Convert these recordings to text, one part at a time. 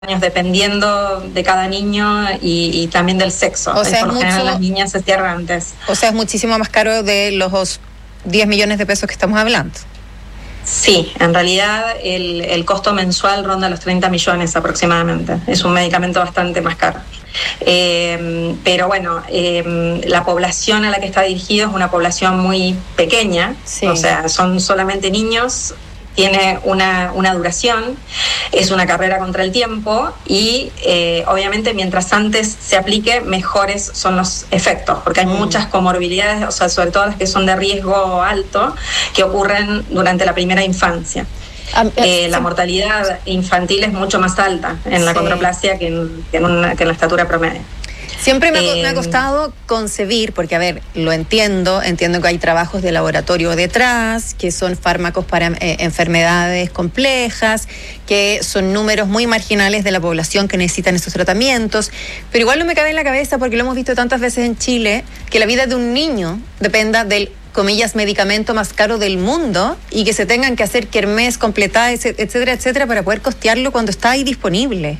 años, dependiendo de cada niño y también del sexo. O sea, por lo general las niñas se cierran antes. O sea, es muchísimo más caro de los 10 millones de pesos que estamos hablando. Sí, en realidad el costo mensual ronda los 30 millones aproximadamente. Es un medicamento bastante más caro. Pero bueno, la población a la que está dirigido es una población muy pequeña, sí. O sea, son solamente niños, tiene una duración, es una carrera contra el tiempo y obviamente mientras antes se aplique, mejores son los efectos, porque hay muchas comorbilidades, o sea, sobre todo las que son de riesgo alto, que ocurren durante la primera infancia. La mortalidad infantil es mucho más alta en la condroplasia que en la estatura promedio. Siempre me ha costado concebir, porque a ver, lo entiendo que hay trabajos de laboratorio detrás, que son fármacos para enfermedades complejas, que son números muy marginales de la población que necesitan esos tratamientos, pero igual no me cabe en la cabeza, porque lo hemos visto tantas veces en Chile, que la vida de un niño dependa del, comillas, medicamento más caro del mundo y que se tengan que hacer kermés, completadas, etcétera, etcétera, para poder costearlo cuando está ahí disponible.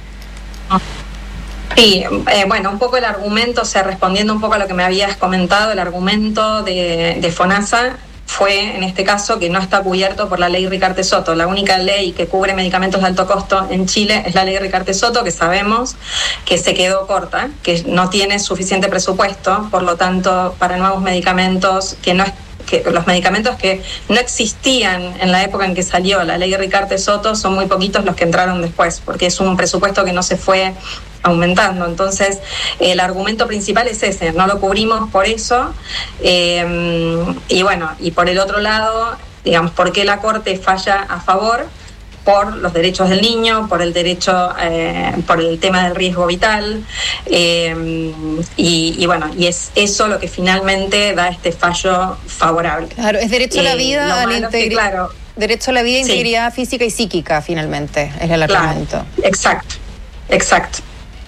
Sí, bueno, un poco el argumento, o sea, respondiendo un poco a lo que me habías comentado, el argumento de FONASA fue, en este caso, que no está cubierto por la ley Ricarte-Soto. La única ley que cubre medicamentos de alto costo en Chile es la ley Ricarte-Soto, que sabemos que se quedó corta, que no tiene suficiente presupuesto, por lo tanto, para nuevos medicamentos que los medicamentos que no existían en la época en que salió la ley Ricarte-Soto son muy poquitos los que entraron después, porque es un presupuesto que no se fue aumentando. Entonces, el argumento principal es ese, no lo cubrimos por eso. Y bueno, y por el otro lado, digamos, ¿por qué la Corte falla a favor? Por los derechos del niño, por el derecho, por el tema del riesgo vital, y bueno, y es eso lo que finalmente da este fallo favorable. Claro, es derecho a la vida, claro, derecho a la vida, integridad física y psíquica, finalmente, es el argumento. Claro, exacto.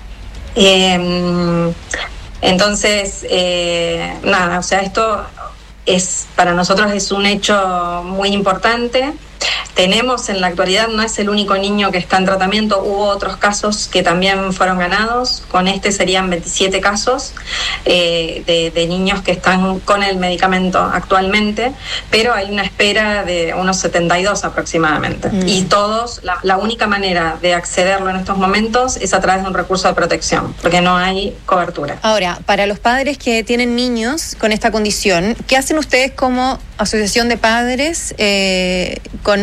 Entonces, nada, o sea, esto para nosotros es un hecho muy importante. Tenemos en la actualidad, no es el único niño que está en tratamiento, hubo otros casos que también fueron ganados, con este serían 27 casos de niños que están con el medicamento actualmente, pero hay una espera de unos 72 aproximadamente. Y todos, la única manera de accederlo en estos momentos es a través de un recurso de protección, porque no hay cobertura. Ahora, para los padres que tienen niños con esta condición, ¿qué hacen ustedes como asociación de padres con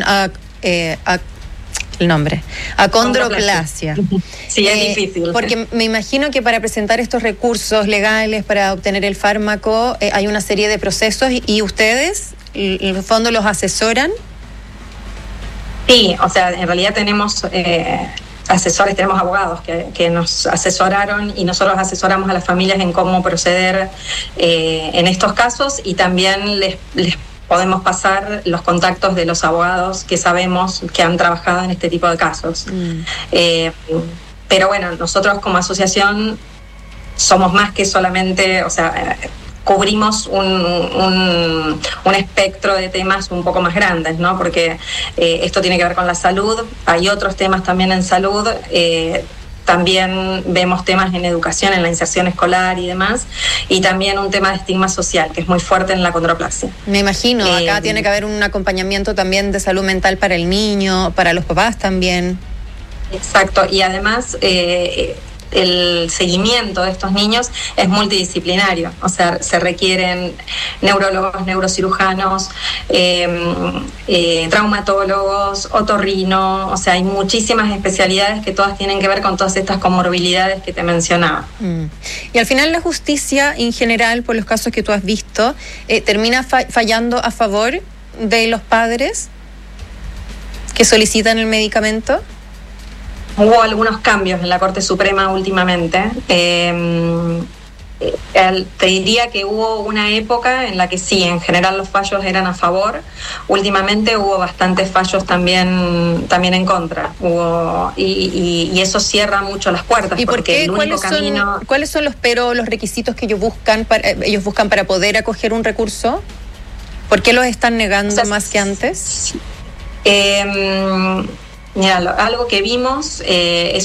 el nombre, acondroplasia? Sí, es difícil. Porque me imagino que para presentar estos recursos legales para obtener el fármaco hay una serie de procesos y ustedes, en el fondo, los asesoran. Sí, o sea, en realidad tenemos asesores, tenemos abogados que nos asesoraron y nosotros asesoramos a las familias en cómo proceder en estos casos, y también les podemos pasar los contactos de los abogados que sabemos que han trabajado en este tipo de casos. Pero bueno, nosotros como asociación somos más que solamente, o sea, cubrimos un espectro de temas un poco más grandes, ¿no? Porque esto tiene que ver con la salud, hay otros temas también en salud, también vemos temas en educación, en la inserción escolar y demás, y también un tema de estigma social, que es muy fuerte en la condroplasia. Me imagino, acá tiene que haber un acompañamiento también de salud mental para el niño, para los papás también. Exacto, y además el seguimiento de estos niños es multidisciplinario, o sea, se requieren neurólogos, neurocirujanos, traumatólogos, otorrino, o sea, hay muchísimas especialidades que todas tienen que ver con todas estas comorbilidades que te mencionaba. Y al final la justicia en general, por los casos que tú has visto, termina fallando a favor de los padres que solicitan el medicamento. Hubo algunos cambios en la Corte Suprema últimamente. Te diría que hubo una época en la que sí, en general los fallos eran a favor. Últimamente hubo bastantes fallos también en contra. Y eso cierra mucho las puertas. ¿Y por qué? El único camino... ¿Cuáles son los requisitos que ellos buscan para poder acoger un recurso? ¿Por qué los están negando más que antes? Mira, algo que vimos es